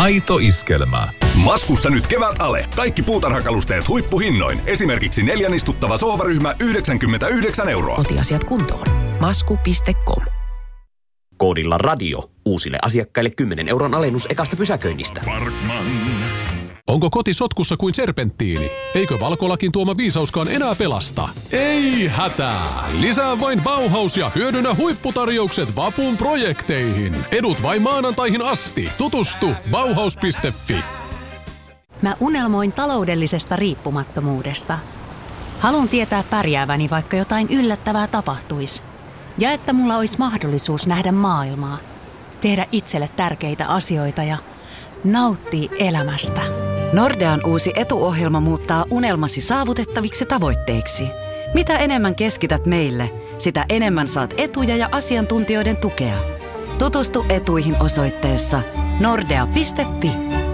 Aito iskelmä. Maskussa nyt kevät ale. Kaikki puutarhakalusteet huippuhinnoin. Esimerkiksi 4 istuttava sohvaryhmä 99 €. Kotiasiat kuntoon. Masku.com. Koodilla radio. Uusille asiakkaille 10 € alennus ekasta pysäköinnistä. Onko koti sotkussa kuin serpenttiini? Eikö valkolakin tuoma viisauskaan enää pelasta? Ei hätää! Lisää vain Bauhaus ja hyödynnä huipputarjoukset vapun projekteihin. Edut vain maanantaihin asti. Tutustu Bauhaus.fi. Mä unelmoin taloudellisesta riippumattomuudesta. Haluan tietää pärjääväni, vaikka jotain yllättävää tapahtuisi. Ja että mulla olisi mahdollisuus nähdä maailmaa, tehdä itselle tärkeitä asioita ja nauttia elämästä. Nordean uusi etuohjelma muuttaa unelmasi saavutettaviksi tavoitteiksi. Mitä enemmän keskität meille, sitä enemmän saat etuja ja asiantuntijoiden tukea. Tutustu etuihin osoitteessa nordea.fi.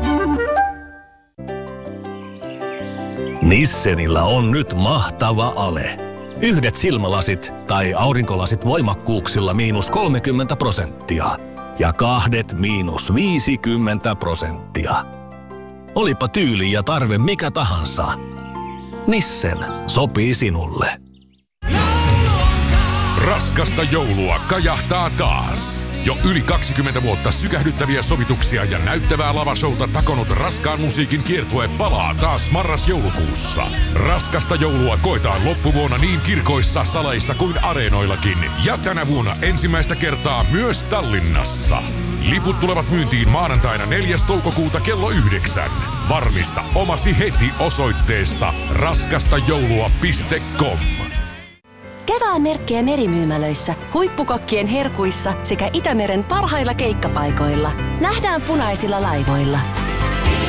Nissenillä on nyt mahtava ale. Yhdet silmälasit tai aurinkolasit voimakkuuksilla -30% ja kahdet -50%. Olipa tyyli ja tarve mikä tahansa. Nissen sopii sinulle. Raskasta joulua kajahtaa taas. Jo yli 20 vuotta sykähdyttäviä sovituksia ja näyttävää lavashouta takonut raskaan musiikin kiertue palaa taas marras-joulukuussa. Raskasta joulua koetaan loppuvuonna niin kirkoissa, saleissa kuin areenoillakin. Ja tänä vuonna ensimmäistä kertaa myös Tallinnassa. Liput tulevat myyntiin maanantaina 4. toukokuuta kello 9. Varmista omasi heti osoitteesta raskastajoulua.com. Kevään merkkejä merimyymälöissä, huippukokkien herkuissa sekä Itämeren parhailla keikkapaikoilla. Nähdään punaisilla laivoilla.